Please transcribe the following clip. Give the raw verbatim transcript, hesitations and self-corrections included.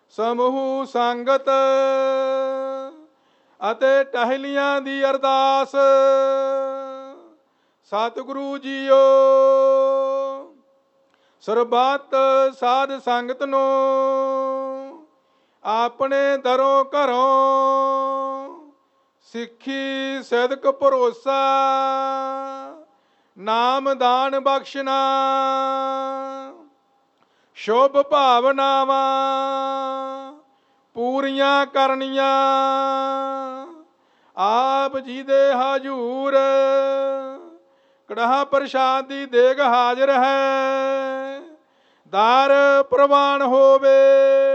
ਸਮੂਹ ਸੰਗਤ ਅਤੇ ਟਹਿਲੀਆਂ ਦੀ ਅਰਦਾਸ। ਸਤਿਗੁਰੂ ਜੀਓ ਸਰਬੱਤ ਸਾਧ ਸੰਗਤ ਨੂੰ ਆਪਣੇ ਦਰੋਂ ਘਰੋਂ ਸਿੱਖੀ ਸਿਦਕ ਭਰੋਸਾ ਨਾਮ ਦਾਨ ਬਖਸ਼ਣਾ। ਸ਼ੁਭ ਭਾਵਨਾਵਾਂ ਪੂਰੀਆਂ ਕਰਨੀਆਂ। ਆਪ ਜੀ ਦੇ ਹਜ਼ੂਰ ਕੜਾਹ ਪ੍ਰਸ਼ਾਦ ਦੀ ਦੇਗ ਹਾਜ਼ਰ ਹੈ। ਦਰ ਪ੍ਰਵਾਨ ਹੋਵੇ।